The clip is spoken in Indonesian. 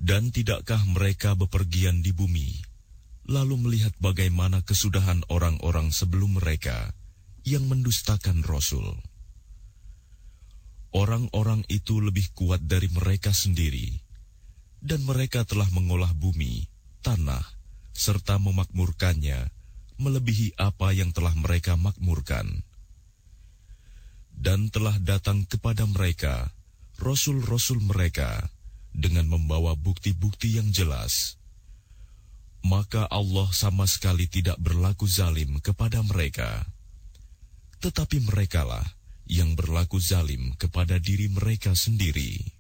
Dan tidakkah mereka bepergian di bumi, lalu melihat bagaimana kesudahan orang-orang sebelum mereka yang mendustakan Rasul? Orang-orang itu lebih kuat dari mereka sendiri, dan mereka telah mengolah bumi, tanah, serta memakmurkannya, melebihi apa yang telah mereka makmurkan. Dan telah datang kepada mereka Rasul-Rasul mereka dengan membawa bukti-bukti yang jelas. Maka Allah sama sekali tidak berlaku zalim kepada mereka. Tetapi merekalah yang berlaku zalim kepada diri mereka sendiri.